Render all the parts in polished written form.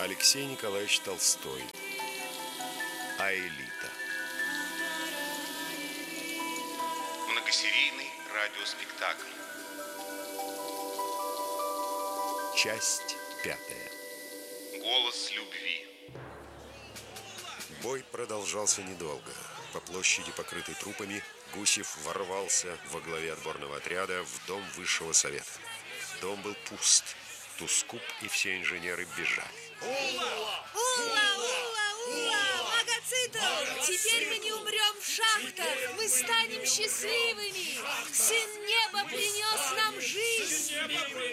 Алексей Николаевич Толстой. Аэлита. Многосерийный радиоспектакль. Часть 5. Голос любви. Бой продолжался недолго. По площади, покрытой трупами, Гусев ворвался во главе отборного отряда в дом высшего совета. Дом был пуст. Тускуп и все инженеры бежали. Ула! Магоцитл! Теперь мы не умрем в шахтах! Мы станем счастливыми! Сын неба принес нам жизнь! Сын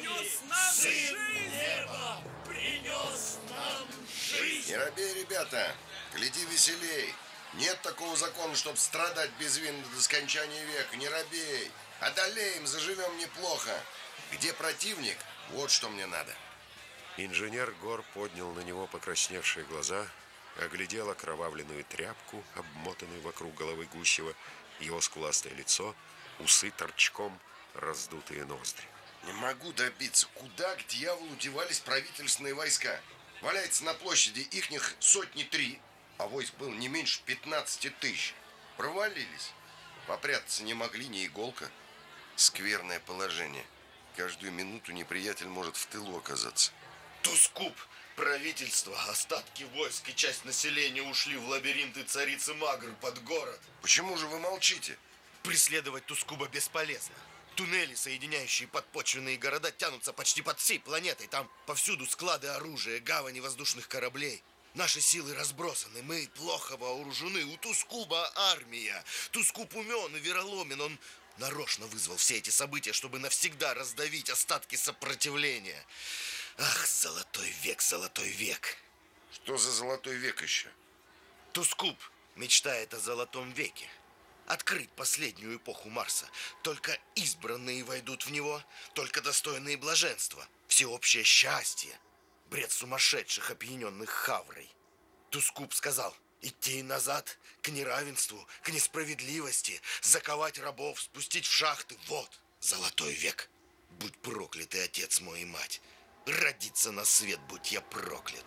неба принес нам жизнь! Не робей, ребята! Гляди веселей! Нет такого закона, чтобы страдать безвинно до скончания века. Не робей! Одолеем, заживем неплохо. Где противник? Вот что мне надо. Инженер Гор поднял на него покрасневшие глаза, оглядел окровавленную тряпку, обмотанную вокруг головы Гусева, его скуластое лицо, усы торчком, раздутые ноздри. Не могу добиться, куда к дьяволу девались правительственные войска. Валяется на площади ихних 103, а войск было не меньше 15 тысяч. Провалились. Попрятаться не могли, ни иголка. Скверное положение. Каждую минуту неприятель может в тылу оказаться. Тускуп, правительство, остатки войск и часть населения ушли в лабиринты царицы Магр под город. Почему же вы молчите? Преследовать Тускуба бесполезно. Туннели, соединяющие подпочвенные города, тянутся почти под всей планетой. Там повсюду склады оружия, гавани воздушных кораблей. Наши силы разбросаны, мы плохо вооружены. У Тускуба армия. Тускуб умен и вероломен. Он нарочно вызвал все эти события, чтобы навсегда раздавить остатки сопротивления. Ах, золотой век. Что за золотой век еще? Тускуб мечтает о золотом веке. Открыть последнюю эпоху Марса. Только избранные войдут в него, только достойные блаженства. Всеобщее счастье. Бред сумасшедших, опьяненных хаврой. Тускуб сказал: идти назад к неравенству, к несправедливости, заковать рабов, спустить в шахты. Вот золотой век. Будь прокляты, отец мой и мать. Родиться на свет, будь я проклят.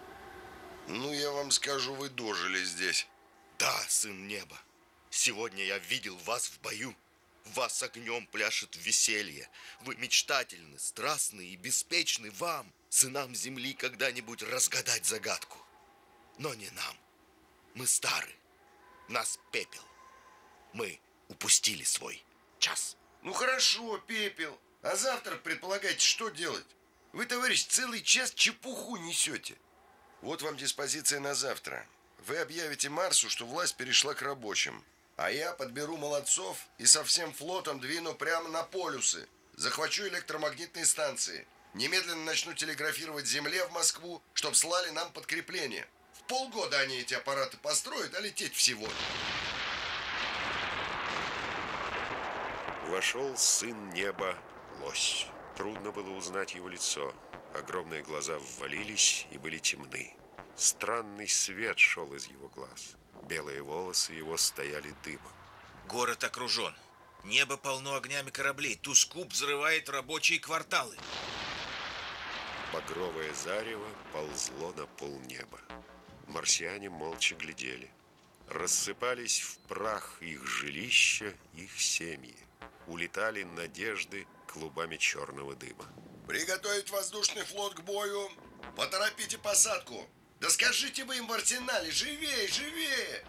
Ну, я вам скажу, вы дожили здесь. Да, сын неба. Сегодня я видел вас в бою. В вас огнем пляшет веселье. Вы мечтательны, страстны и беспечны. Вам, сынам земли, когда-нибудь разгадать загадку. Но не нам. Мы стары. Нас пепел. Мы упустили свой час. Ну хорошо, пепел. А завтра предполагаете, что делать? Вы, товарищ, целый час чепуху несете. Вот вам диспозиция на завтра. Вы объявите Марсу, что власть перешла к рабочим. А я подберу молодцов и со всем флотом двину прямо на полюсы. Захвачу электромагнитные станции. Немедленно начну телеграфировать Земле в Москву, чтоб слали нам подкрепление. В полгода они эти аппараты построят, а лететь всего. Вошел сын неба, Лось. Трудно было узнать его лицо. Огромные глаза ввалились и были темны. Странный свет шел из его глаз. Белые волосы его стояли дымом. Город окружен. Небо полно огнями кораблей. Тускуп взрывает рабочие кварталы. Багровое зарево ползло на полнеба. Марсиане молча глядели. Рассыпались в прах их жилища, их семьи. Улетали надежды клубами черного дыма. Приготовить воздушный флот к бою. Поторопите посадку. Да скажите вы им в арсенале, живее, живее!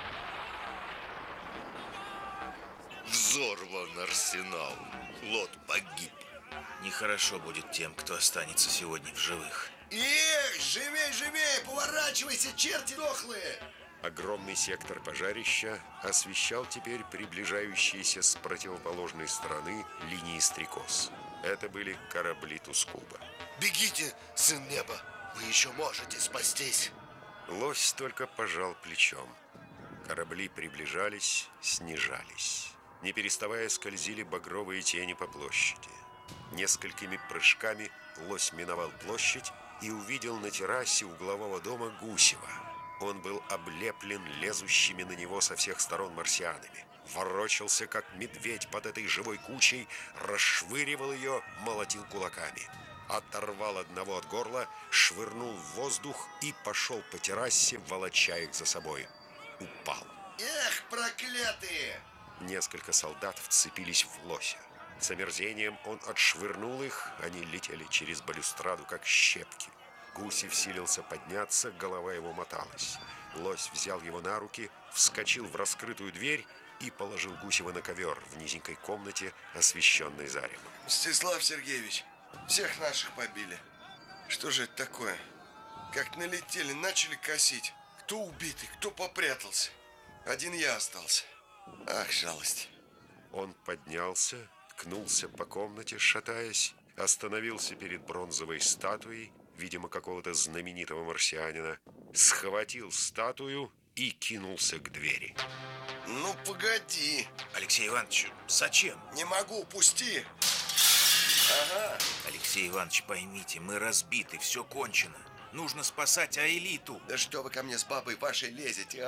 Взорван арсенал. Флот погиб. Нехорошо будет тем, кто останется сегодня в живых. Эх, живей, живей, поворачивайся, черти дохлые! Огромный сектор пожарища освещал теперь приближающиеся с противоположной стороны линии стрекоз. Это были корабли Тускуба. Бегите, сын неба. Вы еще можете спастись. Лось только пожал плечом. Корабли приближались, снижались. Не переставая скользили багровые тени по площади. Несколькими прыжками Лось миновал площадь и увидел на террасе углового дома Гусева. Он был облеплен лезущими на него со всех сторон марсианами. Ворочался, как медведь под этой живой кучей, расшвыривал ее, молотил кулаками. оторвал одного от горла, швырнул в воздух и пошел по террасе, волоча их за собой. Упал. Эх, проклятые! Несколько солдат вцепились в лося. С омерзением он отшвырнул их, они летели через балюстраду, как щепки. Гусев силился подняться, голова его моталась. Лось взял его на руки, вскочил в раскрытую дверь и положил Гусева на ковер в низенькой комнате, освещенной заревом. Мстислав Сергеевич, всех наших побили. Что же это такое? Как налетели, начали косить. Кто убитый, кто попрятался. Один я остался. Ах, жалость. Он поднялся, ткнулся по комнате, шатаясь, остановился перед бронзовой статуей, видимо, какого-то знаменитого марсианина, схватил статую и кинулся к двери. Ну, погоди. Алексей Иванович, зачем? Не могу, пусти. Ага. Алексей Иванович, поймите, мы разбиты, все кончено. Нужно спасать Аэлиту. Да что вы ко мне с бабой вашей лезете?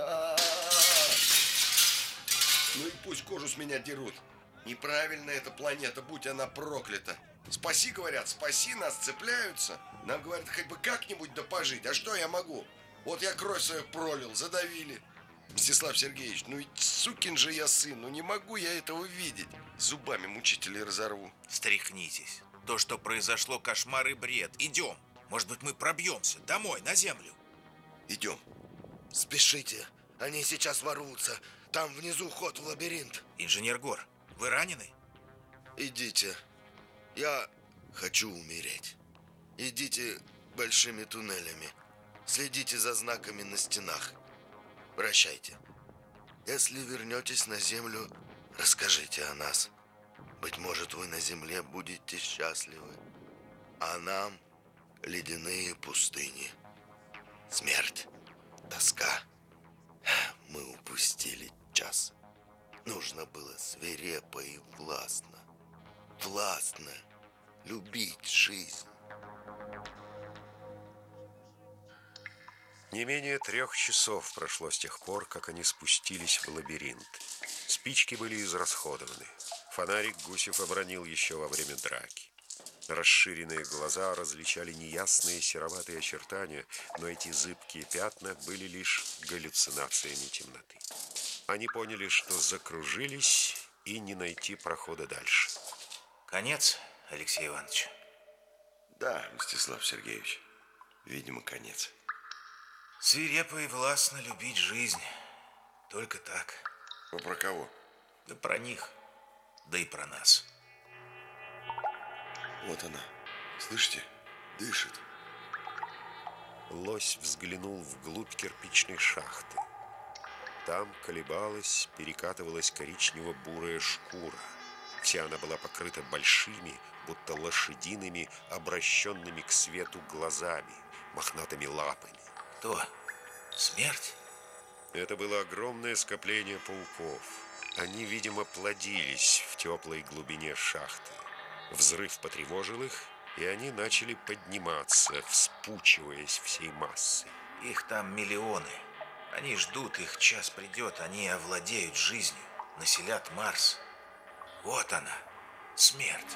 Ну и пусть кожу с меня дерут. Неправильная эта планета, будь она проклята. Спаси, говорят, спаси, нас цепляются. Нам говорят, хоть бы как-нибудь да пожить. А что я могу? Вот я кровь свою пролил, задавили. Мстислав Сергеевич, ну ведь сукин же я сын, ну не могу я этого видеть. Зубами мучителей разорву. Стряхнитесь. То, что произошло, кошмар и бред. Идем. Может быть, мы пробьемся домой, на землю. Идем. Спешите, они сейчас ворвутся. Там внизу ход в лабиринт. Инженер Гор, вы ранены? Идите. Я хочу умереть. Идите большими туннелями. Следите за знаками на стенах. Прощайте. Если вернетесь на землю, расскажите о нас. Быть может, вы на земле будете счастливы. А нам ледяные пустыни. Смерть, тоска. Мы упустили час. Нужно было свирепо и властно. Властно любить жизнь. Не менее 3 часов прошло с тех пор, как они спустились в лабиринт. Спички были израсходованы. Фонарик Гусев обронил еще во время драки. Расширенные глаза различали неясные сероватые очертания, но эти зыбкие пятна были лишь галлюцинациями темноты. Они поняли, что закружились и не найти прохода дальше. Конец, Алексей Иванович? Да, Мстислав Сергеевич, видимо, конец. Свирепо и властно любить жизнь. Только так. Вы про кого? Да про них, да и про нас. Вот она. Слышите? Дышит. Лось взглянул вглубь кирпичной шахты. Там колебалась, перекатывалась коричнево-бурая шкура. Вся она была покрыта большими, будто лошадиными, обращенными к свету глазами, мохнатыми лапами. Кто? Смерть? Это было огромное скопление пауков. Они, видимо, плодились в теплой глубине шахты. Взрыв потревожил их, и они начали подниматься, вспучиваясь всей массой. Их там миллионы. Они ждут, их час придет, они овладеют жизнью, населят Марс. Вот она, смерть.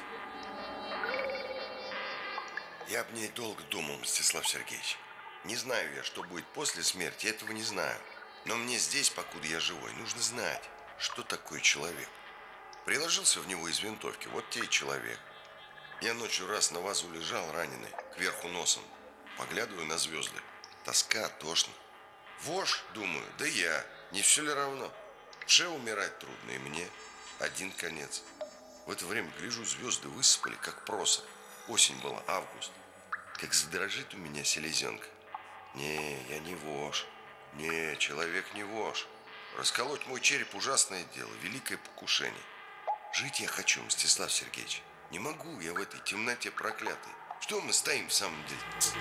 Я об ней долго думал, Мстислав Сергеевич. Не знаю я, что будет после смерти, этого не знаю. Но мне здесь, покуда я живой, нужно знать, что такое человек. Приложился в него из винтовки, вот те и человек. Я ночью раз на вазу лежал раненый, кверху носом. Поглядываю на звезды. Тоска, тошно. Вошь, думаю, да я. Не все ли равно? Вше умирать трудно, и мне один конец. В это время, гляжу, звезды высыпали, как проса. Осень была, август. Как задрожит у меня селезенка. Не, я не вошь. Не, человек не вошь. Расколоть мой череп ужасное дело, великое покушение. Жить я хочу, Мстислав Сергеевич. Не могу я в этой темноте проклятой. Что мы стоим в самом деле?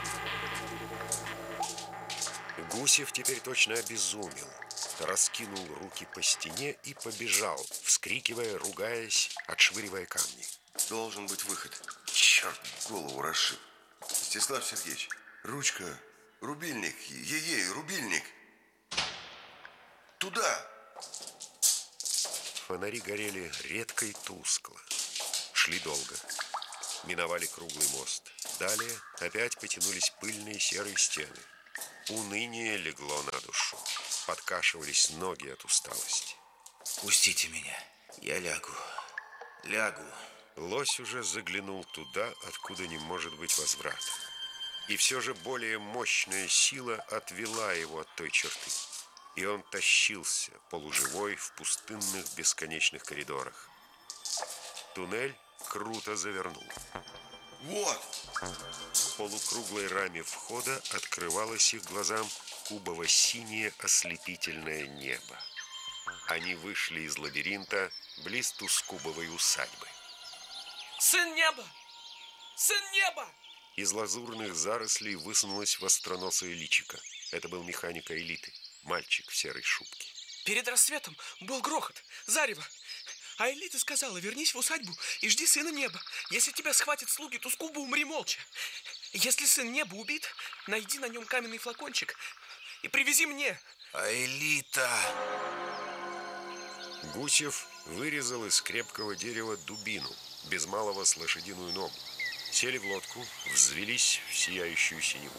Гусев теперь точно обезумел. Раскинул руки по стене и побежал, вскрикивая, ругаясь, отшвыривая камни. Должен быть выход. Черт, голову расшиб. Мстислав Сергеевич, ручка, рубильник, ей-ей, рубильник. Туда! Фонари горели редко и тускло. Шли долго. Миновали круглый мост. Далее опять потянулись пыльные серые стены. Уныние легло на душу. Подкашивались ноги от усталости. Пустите меня, я лягу. Лось уже заглянул туда, откуда не может быть возврата. И все же более мощная сила отвела его от той черты. И он тащился, полуживой, в пустынных бесконечных коридорах. Туннель круто завернул. Вот! В полукруглой раме входа открывалось их глазам кубово-синее ослепительное небо. Они вышли из лабиринта близ Тускубовой усадьбы. Сын неба! Сын неба! Из лазурных зарослей высунулось востроносое личико. Это был механик Аэлиты, мальчик в серой шубке. Перед рассветом был грохот, зарево. А Элита сказала: вернись в усадьбу и жди сына неба. Если тебя схватят слуги, то Скуба умри молча. Если сын неба убит, найди на нем каменный флакончик и привези мне. Аэлита! Гусев вырезал из крепкого дерева дубину, без малого с лошадиную ногу. Сели в лодку, взвелись в сияющую синеву.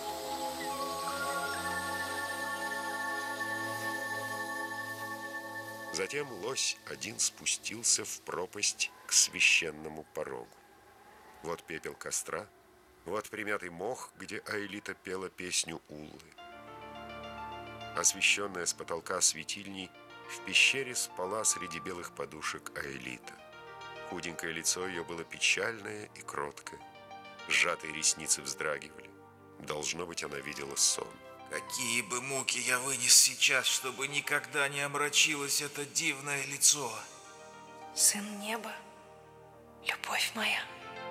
Затем лось один спустился в пропасть к священному порогу. Вот пепел костра, вот примятый мох, где Аэлита пела песню Уллы. Освещенная с потолка светильней, в пещере спала среди белых подушек Аэлита. Худенькое лицо ее было печальное и кроткое. Сжатые ресницы вздрагивали. Должно быть, она видела сон. Какие бы муки я вынес сейчас, чтобы никогда не омрачилось это дивное лицо. Сын неба, любовь моя.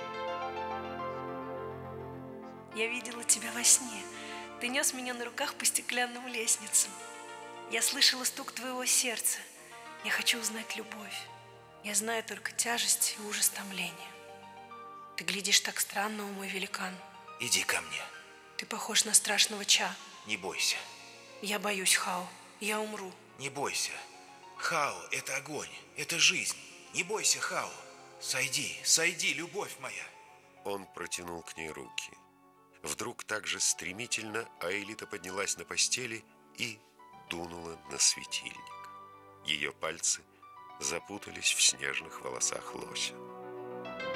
Я видела тебя во сне. Ты нес меня на руках по стеклянным лестницам. Я слышала стук твоего сердца. Я хочу узнать любовь. Я знаю только тяжесть и ужас томления. Ты глядишь так странно, о мой великан. Иди ко мне. Ты похож на страшного Ча. Не бойся. Я боюсь, Хао. Я умру. Не бойся. Хао – это огонь, это жизнь. Не бойся, Хао. Сойди, любовь моя. Он протянул к ней руки. Вдруг так же стремительно Аэлита поднялась на постели и дунула на светильник. Ее пальцы запутались в снежных волосах лося.